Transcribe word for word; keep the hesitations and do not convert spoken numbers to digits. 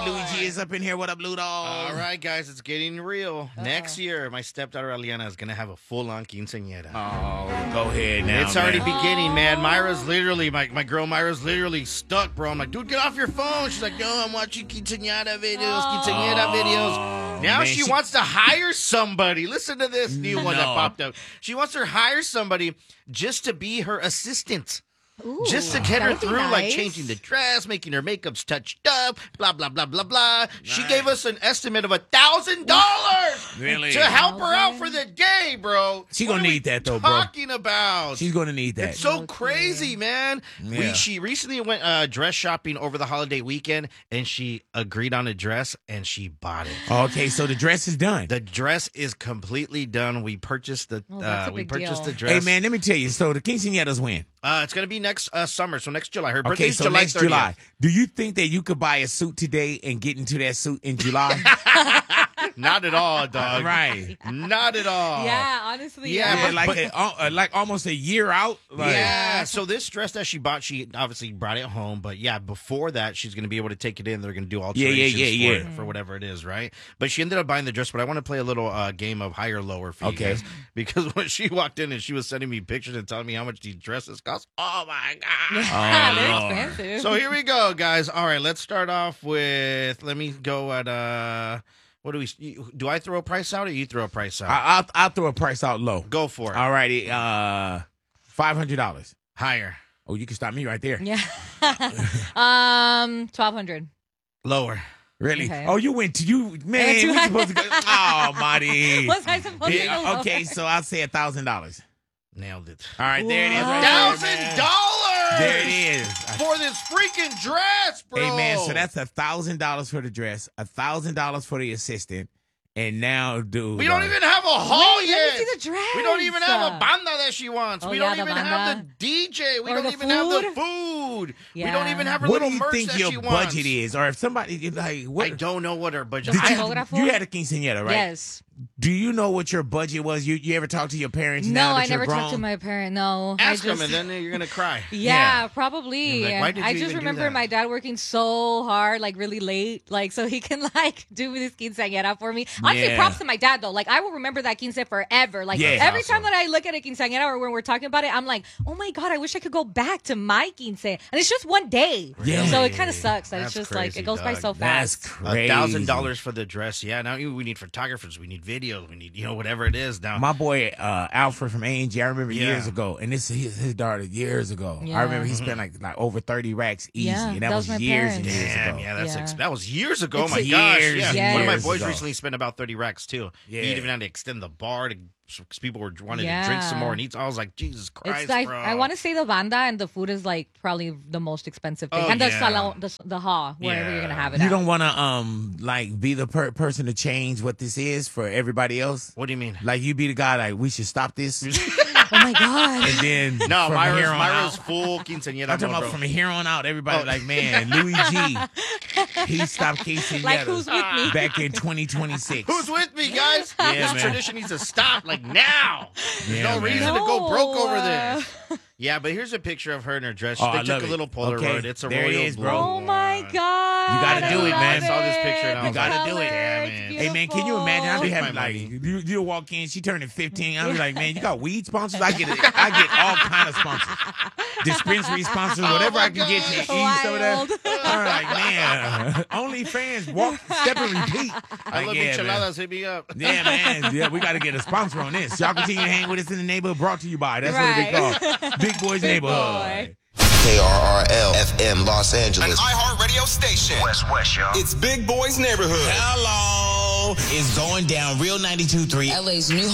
Louis G is up in here. What up, Ludo? All right, guys, it's getting real. Uh-oh. Next year, my stepdaughter Aliana is going to have a full-on quinceañera. Oh, go ahead now. It's already man. beginning, man. Myra's literally, my, my girl Myra's literally stuck, bro. I'm like, dude, get off your phone. She's like, no, I'm watching quinceañera videos, quinceañera videos. Now man, she, she- wants to hire somebody. Listen to this new one that No. popped up. She wants to hire somebody just to be her assistant. Ooh, Just to get that her would be through, like nice. changing the dress, making her makeup's touched up, blah, blah, blah, blah, blah. She Nice. gave us an estimate of a thousand dollars Really? to help her out for the day, bro. She What gonna are we need that, though, bro. talking about? She's going to need that. It's so Okay. crazy, man. Yeah. We, she recently went uh, dress shopping over the holiday weekend, and she agreed on a dress, and she bought it. Okay, so the dress is done. The dress is completely done. We purchased the Oh, that's uh, a we big purchased deal. the dress. Hey, man, let me tell you. So the quinceañeras when? Uh, it's gonna be next uh, summer, so next July. Her Okay, birthday's so July next thirtieth. July. Do you think that you could buy a suit today and get into that suit in July? Not at all, dog. Right. Not at all. Yeah, honestly. Yeah, Yeah, but- like but- a, uh, like almost a year out. Like, Yeah, so this dress that she bought, she obviously brought it home. But yeah, before that, she's going to be able to take it in. They're going to do Yeah, alterations yeah, yeah, for, yeah. it, for whatever it is, right? But she ended up buying the dress. But I want to play a little uh, game of higher, lower for you Okay. guys. Because when she walked in and she was sending me pictures and telling me how much these dresses cost, oh my God. They're Lord. expensive. So here we go, guys. All right, let's start off with, let me go at, uh, what do we, do I throw a price out or you throw a price out? I, I'll, I'll throw a price out low. go for it. All righty, uh, five hundred dollars. Higher. Oh, you can stop me right there. Yeah. um, twelve hundred. Lower. Really? Okay. Oh, you went to you man. two We supposed to go. Oh, Marty. Was I supposed to Yeah, go okay, lower? so I'll say a thousand dollars. Nailed it. All right, there it is. Right Thousand there, man. dollars! There it is. For this freaking dress, bro. Hey man, so that's a thousand dollars for the dress, a thousand dollars for the assistant, and now, dude, We don't uh, even have a haul Wait, yet. let me see the dress. We don't even have a banda that she wants. Oh, we yeah, don't the even have the banda. D J. We Or don't the even have the food. food. We Yeah. don't even have her What do little you merch think that your she wants. budget is, or if somebody like what? I don't know what her budget The is. Did photographer? you, you had a quinceañera, right? Yes. Do you know what your budget was? You you ever talk to your parents? No, now that I you're never grown? talked to my parent. No. Ask I just, them, and then you're going to cry. Yeah, Yeah. probably. You're like, why did I you just even do remember that? my dad working so hard, like really late, like so he can like do this quinceañera for me. Honestly, Yeah. props to my dad though. Like I will remember that quince forever. Like Yeah. every Awesome. time that I look at a quinceañera or when we're talking about it, I'm like, oh my god, I wish I could go back to my quince. And it's just one day. Yeah. So it kind of sucks that That's it's just like crazy, it goes by dog. so That's fast. crazy. A thousand dollars for the dress. Yeah, now we need photographers. We need videos. We need, you know, whatever it is now. My boy uh, Alfred from A and G, I remember Yeah. years ago, and this his, his daughter years ago. Yeah. I remember he spent like like over thirty racks easy, Yeah, and that, that was, was my years and parents. years Damn, ago. yeah, that's Yeah. Ex- that was years ago. Oh It's my years gosh, and yeah. One of my years boys ago. recently spent about thirty racks too. Yeah. He even had to extend the bar to because people were wanting Yeah. to drink some more and eat. I was like, Jesus Christ, It's like bro. I want to say the banda and the food is like probably the most expensive thing, Oh, and the yeah. salon, the the ha, wherever you're gonna Yeah. have it. You at. don't want to um like be the per- person to change what this is for everybody else. What do you mean? Like you be the guy like we should stop this, and Oh my god. then No, from Myra's, here on Myra's out, full quinceañera. I'm talking mode, about bro. from here on out. Everybody Oh. like man, Louis G, he stopped quinceañeras Like who's with me? back in twenty twenty-six. Who's with me, guys? Yeah, this man. tradition needs to stop, like now. There's Yeah, no man. reason to go broke over No. this. Yeah, but here's a picture of her in her dress. Oh, they I took love a it. little Polaroid. Okay, It's a there it royal is, blue bro. Oh my one. god. You gotta I do it, love man. I saw this picture and I You was gotta like, do it. Yeah, It's man. Hey man, can you imagine? I'd be Take having my like money. you, you walk in, she turning fifteen. I'd be like, man, you got weed sponsors? I get I get all kind of sponsors, dispensary sponsors, whatever Oh my I can get to eat God. some of that. Wild. I'm like, man, only fans walk, step and repeat. I Like, love yeah, man. enchiladas. Hit me up. Yeah, man. Yeah, we got to get a sponsor on this. Y'all continue to hang with us in the neighborhood. Brought to you by. That's Right. what they call Big Boys Neighborhood. boy. K R R L F M Los An Angeles. iHeart radio station. West West, y'all. It's Big Boys Neighborhood. Hello. It's going down Real ninety-two point three. L A's new